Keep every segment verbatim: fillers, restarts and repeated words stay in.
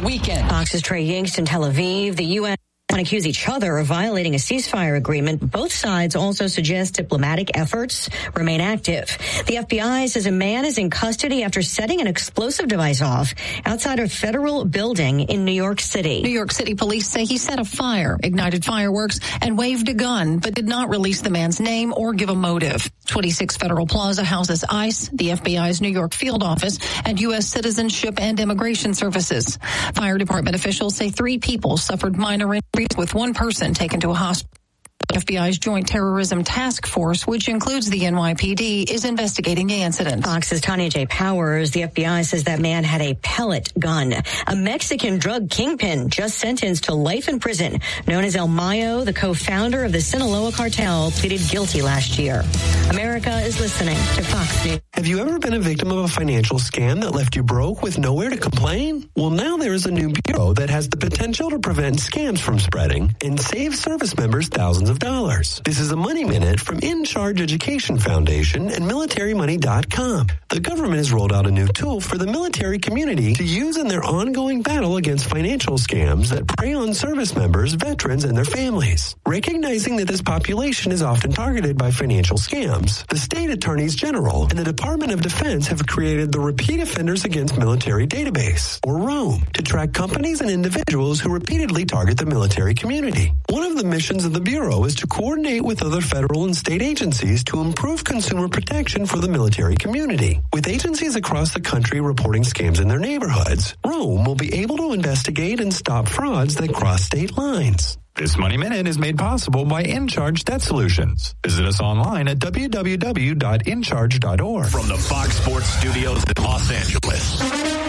weekend. Fox's Trey Yingst in Tel Aviv. The U S accuse each other of violating a ceasefire agreement. Both sides also suggest diplomatic efforts remain active. The F B I says a man is in custody after setting an explosive device off outside a federal building in New York City. New York City police say he set a fire, ignited fireworks, and waved a gun, but did not release the man's name or give a motive. twenty-six Federal Plaza houses ICE, the F B I's New York field office, and U S Citizenship and Immigration Services. Fire department officials say three people suffered minor injuries, with one person taken to a hospital. The F B I's Joint Terrorism Task Force, which includes the N Y P D, is investigating the incident. Fox's Tanya J. Powers. The F B I says that man had a pellet gun. A Mexican drug kingpin just sentenced to life in prison, known as El Mayo, the co-founder of the Sinaloa cartel, pleaded guilty last year. America is listening to Fox News. Have you ever been a victim of a financial scam that left you broke with nowhere to complain? Well, now there is a new bureau that has the potential to prevent scams from spreading and save service members thousands of dollars. This is a Money Minute from In Charge Education Foundation and military money dot com. The government has rolled out a new tool for the military community to use in their ongoing battle against financial scams that prey on service members, veterans, and their families. Recognizing that this population is often targeted by financial scams, the state attorneys general and the Department of Defense have created the Repeat Offenders Against Military Database, or ROAM, to track companies and individuals who repeatedly target the military community. One of the missions of the Bureau is to coordinate with other federal and state agencies to improve consumer protection for the military community. With agencies across the country reporting scams in their neighborhoods, ROAM will be able to investigate and stop frauds that cross state lines. This Money Minute is made possible by InCharge Debt Solutions. Visit us online at w w w dot in charge dot org. From the Fox Sports Studios in Los Angeles,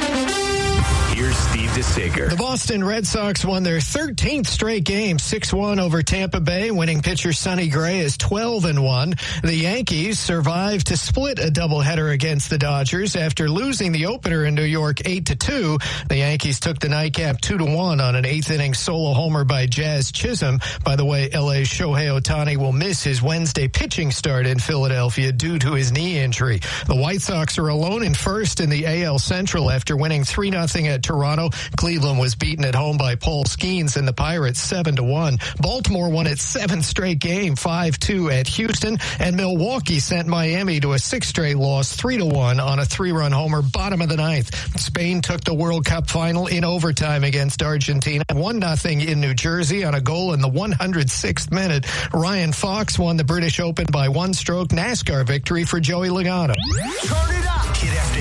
here's Steve DeSager. The Boston Red Sox won their thirteenth straight game, six one over Tampa Bay. Winning pitcher Sonny Gray is twelve and one. The Yankees survived to split a doubleheader against the Dodgers after losing the opener in New York eight to two. The Yankees took the nightcap two to one on an eighth inning solo homer by Jazz Chisholm. By the way, L A's Shohei Ohtani will miss his Wednesday pitching start in Philadelphia due to his knee injury. The White Sox are alone in first in the A L Central after winning three nothing at Toronto. Cleveland was beaten at home by Paul Skeens and the Pirates seven to one. Baltimore won its seventh straight game, five two at Houston, and Milwaukee sent Miami to a sixth straight loss, three to one on a three-run homer, bottom of the ninth. Spain took the World Cup final in overtime against Argentina, one nothing in New Jersey on a goal in the one hundred sixth minute. Ryan Fox won the British Open by one stroke. NASCAR victory for Joey Logano. Turn it up. Kid after